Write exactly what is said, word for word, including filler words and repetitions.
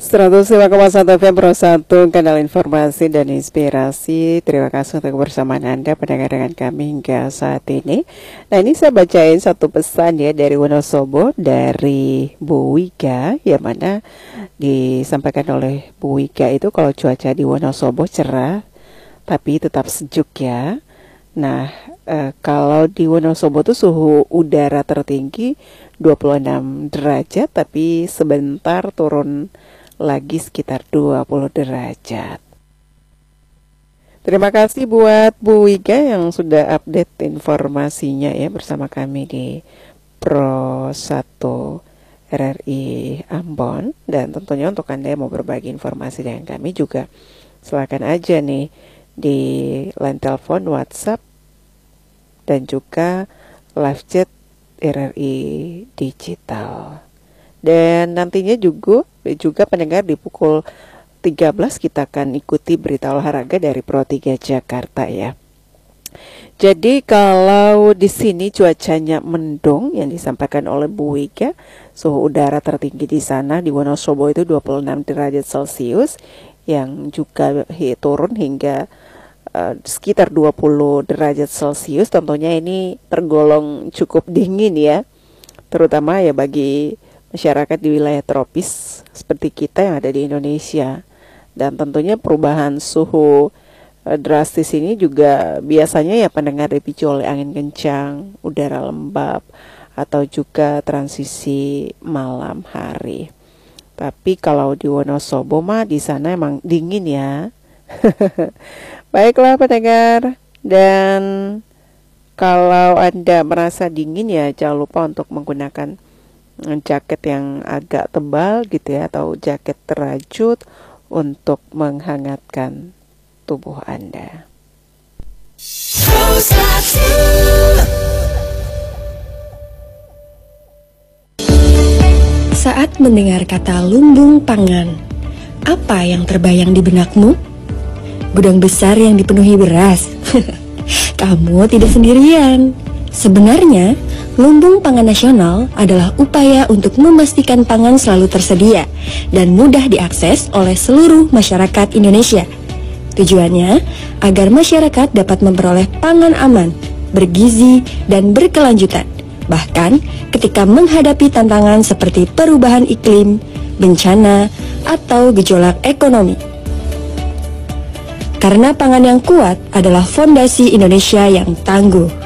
seratus lima koma satu F M Pro satu, kanal informasi dan inspirasi. Terima kasih untuk kebersamaan Anda pendengar dengan kami hingga saat ini. Nah, ini saya bacain satu pesan ya dari Wonosobo, dari Bu Wika, yang mana disampaikan oleh Bu Wika itu kalau cuaca di Wonosobo cerah tapi tetap sejuk ya. Nah, eh, kalau di Wonosobo tuh suhu udara tertinggi dua puluh enam derajat, tapi sebentar turun lagi sekitar dua puluh derajat. Terima kasih buat Bu Wika yang sudah update informasinya ya bersama kami di Pro satu R R I Ambon. Dan tentunya untuk Anda yang mau berbagi informasi dengan kami juga, silakan aja nih di line telepon, WhatsApp, dan juga live chat R R I Digital. Dan nantinya juga juga pendengar di pukul tiga belas kita akan ikuti berita olahraga dari Pro tiga Jakarta ya. Jadi kalau di sini cuacanya mendung yang disampaikan oleh Bu Wika, suhu udara tertinggi di sana di Wonosobo itu dua puluh enam derajat Celcius, yang juga hi, turun hingga uh, sekitar dua puluh derajat Celcius. Tentunya ini tergolong cukup dingin ya, terutama ya bagi masyarakat di wilayah tropis seperti kita yang ada di Indonesia. Dan tentunya perubahan suhu e, drastis ini juga biasanya ya pendengar dipicu oleh angin kencang, udara lembab, atau juga transisi malam hari. Tapi kalau di Wonosobo mah di sana emang dingin ya. Baiklah pendengar, dan kalau Anda merasa dingin ya jangan lupa untuk menggunakan jaket yang agak tebal gitu ya, atau jaket terajut untuk menghangatkan tubuh Anda. Saat mendengar kata lumbung pangan, apa yang terbayang di benakmu? Gudang besar yang dipenuhi beras. Kamu tidak sendirian. Sebenarnya, lumbung pangan nasional adalah upaya untuk memastikan pangan selalu tersedia dan mudah diakses oleh seluruh masyarakat Indonesia. Tujuannya agar masyarakat dapat memperoleh pangan aman, bergizi, dan berkelanjutan, bahkan ketika menghadapi tantangan seperti perubahan iklim, bencana, atau gejolak ekonomi. Karena pangan yang kuat adalah fondasi Indonesia yang tangguh.